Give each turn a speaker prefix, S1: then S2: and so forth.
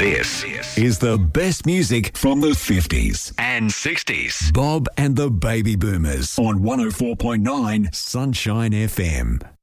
S1: This is the best music from the 50s and 60s. Bob and the Baby Boomers on 104.9 Sunshine FM.